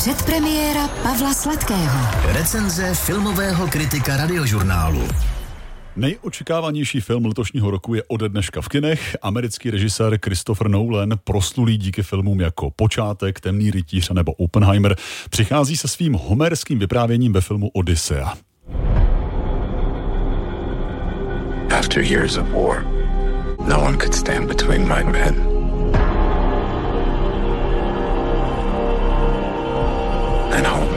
Předpremiéra Pavla Sladkého. Recenze filmového kritika Radiožurnálu. Nejočekávanější film letošního roku je ode dneška v kinech. Americký režisér Christopher Nolan, proslulý díky filmům jako Počátek, Temný rytíř nebo Oppenheimer, přichází se svým homerským vyprávěním ve filmu Odyssea. After years of war, no one could stand between my men and home.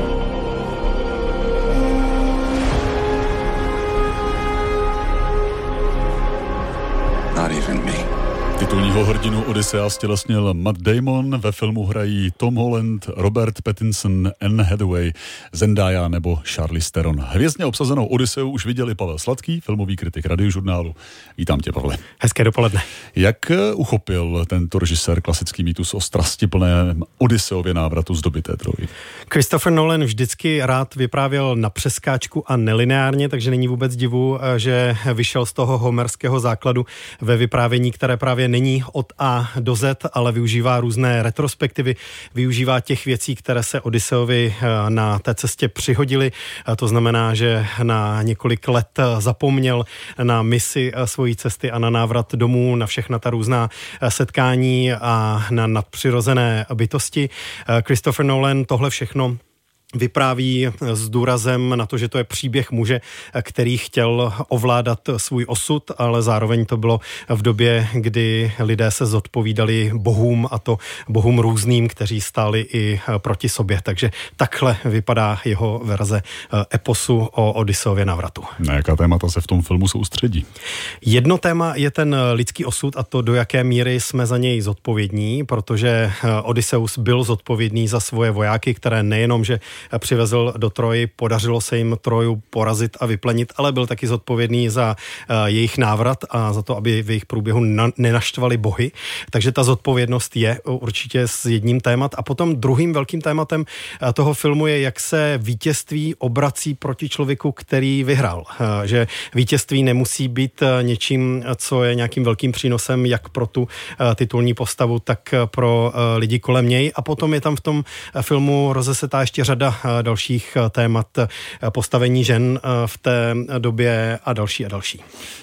Not even me. Titulního hrdinu Odyssea stělesnil Matt Damon, ve filmu hrají Tom Holland, Robert Pattinson, Anne Hathaway, Zendaya nebo Charlize Theron. Hvězdně obsazenou Odysseu už viděl i Pavel Sladký, filmový kritik Radiožurnálu. Vítám tě, Pavle. Hezké dopoledne. Jak uchopil tento režisér klasický mýtus o strastiplném Odysseově návratu z doby té Troji? Christopher Nolan vždycky rád vyprávěl na přeskáčku a nelineárně, takže není vůbec divu, že vyšel z toho homerského základu ve vyprávění, které právě není od A do Z, ale využívá různé retrospektivy, využívá těch věcí, které se Odysseovi na té cestě přihodily. To znamená, že na několik let zapomněl na misi svojí cesty a na návrat domů, na všechna ta různá setkání a na nadpřirozené bytosti. Christopher Nolan tohle všechno vypráví s důrazem na to, že to je příběh muže, který chtěl ovládat svůj osud, ale zároveň to bylo v době, kdy lidé se zodpovídali bohům, a to bohům různým, kteří stáli i proti sobě. Takže takhle vypadá jeho verze eposu o Odysseově návratu. Na jaká témata se v tom filmu soustředí? Jedno téma je ten lidský osud a to, do jaké míry jsme za něj zodpovědní, protože Odysseus byl zodpovědný za svoje vojáky, které nejenom, že přivezl do Troji, podařilo se jim Troju porazit a vyplenit, ale byl taky zodpovědný za jejich návrat a za to, aby v jejich průběhu nenaštvali bohy. Takže ta zodpovědnost je určitě s jedním témat. A potom druhým velkým tématem toho filmu je, jak se vítězství obrací proti člověku, který vyhrál. Že vítězství nemusí být něčím, co je nějakým velkým přínosem jak pro tu titulní postavu, tak pro lidi kolem něj. A potom je tam v tom filmu rozesetá ještě řada dalších témat, postavení žen v té době a další a další.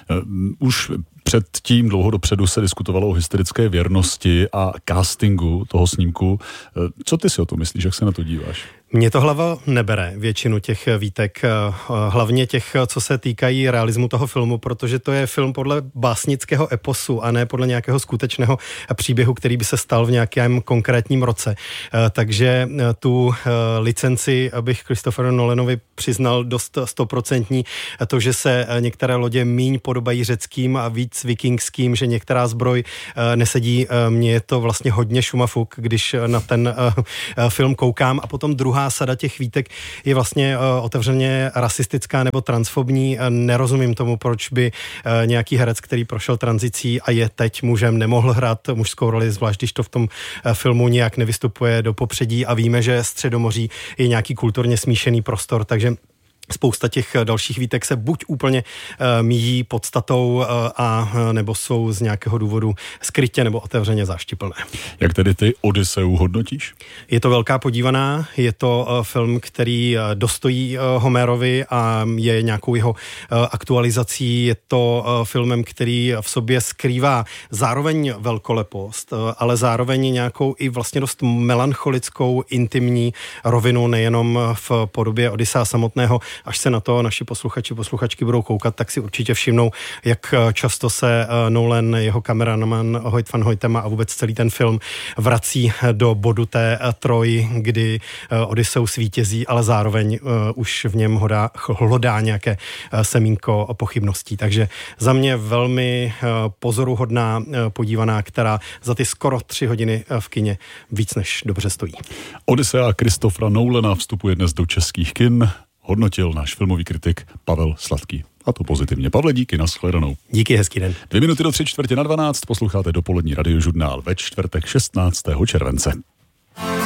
Už předtím dlouho dopředu se diskutovalo o historické věrnosti a castingu toho snímku. Co ty si o to myslíš, jak se na to díváš? Mně to hlava nebere většinu těch výtek, hlavně těch, co se týkají realismu toho filmu, protože to je film podle básnického eposu a ne podle nějakého skutečného příběhu, který by se stal v nějakém konkrétním roce. Takže tu licenci bych Christopheru Nolanovi přiznal dost 100%. To, že se některé lodě míň podobají řeckým a víc vikingským, že některá zbroj nesedí, mně je to vlastně hodně šumafuk, když na ten film koukám. A potom druhá sada těch výtek je vlastně otevřeně rasistická nebo transfobní. Nerozumím tomu, proč by nějaký herec, který prošel tranzicí a je teď mužem, nemohl hrát mužskou roli, zvlášť když to v tom filmu nějak nevystupuje do popředí a víme, že Středomoří je nějaký kulturně smíšený prostor, takže spousta těch dalších výtek se buď úplně míjí podstatou a nebo jsou z nějakého důvodu skrytě nebo otevřeně záštiplné. Jak tedy ty Odysseu hodnotíš? Je to velká podívaná, je to film, který dostojí Homerovi a je nějakou jeho aktualizací, je to filmem, který v sobě skrývá zároveň velkolepost, ale zároveň nějakou i vlastně dost melancholickou, intimní rovinu, nejenom v podobě Odyssea samotného. Až se na to naši posluchačky budou koukat, tak si určitě všimnou, jak často se Nolan, jeho kameraman Hoyt van Hoytema a vůbec celý ten film vrací do bodu té Troji, kdy Odysseus vítězí, ale zároveň už v něm hlodá nějaké semínko pochybností. Takže za mě velmi pozoruhodná podívaná, která za ty skoro 3 hodiny v kině víc než dobře stojí. Odyssea Christophera Nolana vstupuje dnes do českých kin. Hodnotil náš filmový kritik Pavel Sladký. A to pozitivně. Pavle, díky, nashledanou. Díky, hezký den. 2 minuty do 3:45, posloucháte dopolední Radiožurnál ve čtvrtek 16. července.